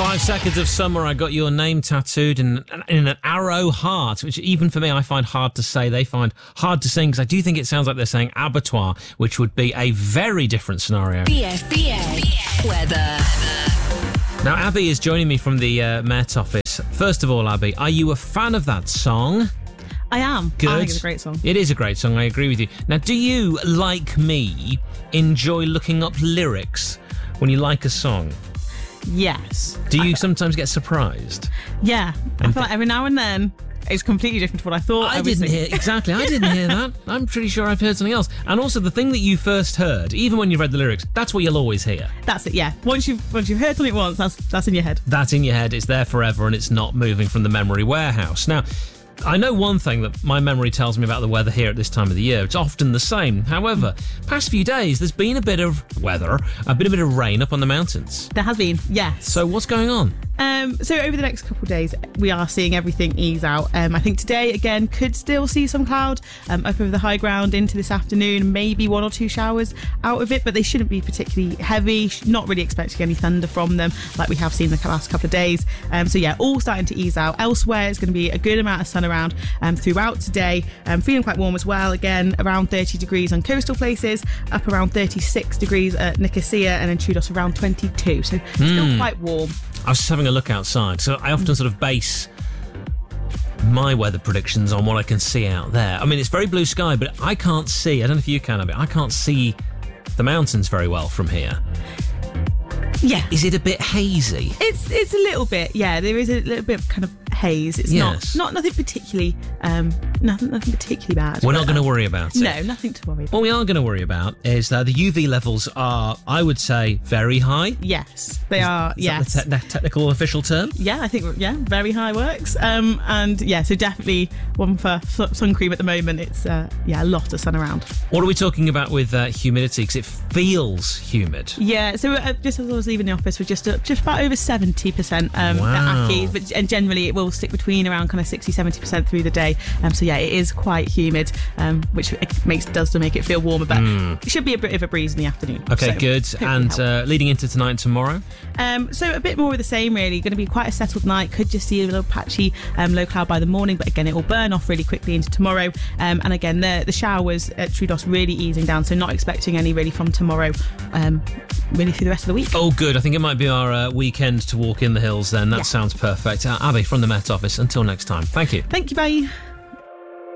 5 seconds of summer, I got your name tattooed in an arrow heart, which even for me I find hard to say. They find hard to sing because I do think it sounds like they're saying abattoir, which would be a very different scenario. BFBS weather. Now, Abby is joining me from the Met Office. First of all, Abby, are you a fan of that song? I am. Good. I think it's a great song. It is a great song, I agree with you. Now, do you, like me, enjoy looking up lyrics when you like a song? Yes. Do you sometimes get surprised? Yeah. I feel like every now and then it's completely different to what I thought. I didn't hear that. I'm pretty sure I've heard something else. And also the thing that you first heard, even when you read the lyrics, that's what you'll always hear. That's it, yeah. Once you've heard something once, that's in your head. That's in your head, it's there forever, and it's not moving from the memory warehouse. Now, I know one thing that my memory tells me about the weather here at this time of the year. It's often the same. However, past few days, there's been a bit of weather, a bit of rain up on the mountains. There has been, yes. So what's going on? So over the next couple of days, we are seeing everything ease out. I think today, again, could still see some cloud up over the high ground into this afternoon, maybe 1 or 2 showers out of it, but they shouldn't be particularly heavy. Not really expecting any thunder from them like we have seen the last couple of days. So yeah, all starting to ease out. Elsewhere, it's going to be a good amount of sun around throughout today. Feeling quite warm as well. Again, around 30 degrees on coastal places, up around 36 degrees at Nicosia, and then Troodos around 22. So still quite warm. I was just having a look outside, so I often sort of base my weather predictions on what I can see out there. I mean, it's very blue sky, but I can't see, I don't know if you can, I can't see the mountains very well from here. Yeah. Is it a bit hazy? It's a little bit, yeah. There is a little bit of kind of haze. It's not nothing particularly nothing particularly bad. We're not going to worry about it. No, nothing to worry about. What we are going to worry about is that the UV levels are, I would say, very high. Yes, they are. Is that the technical official term? Yeah, I think very high works. And yeah, so definitely one for sun cream at the moment. It's a lot of sun around. What are we talking about with humidity? Because it feels humid. Yeah, so just as I was leaving the office, we're just about over 70% Wow. at Keys, and generally it will stick between around kind of 60-70% through the day. So yeah, it is quite humid, which does make it feel warmer, but it should be a bit of a breeze in the afternoon. Okay, so good. And leading into tonight and tomorrow? So a bit more of the same, really. Going to be quite a settled night. Could just see a little patchy low cloud by the morning, but again, it will burn off really quickly into tomorrow. And again, the showers at Troodos really easing down, so not expecting any really from tomorrow, really through the rest of the week. Oh, good. I think it might be our weekend to walk in the hills then. That sounds perfect. Abby from the Met Office, until next time. Thank you. Thank you, bye.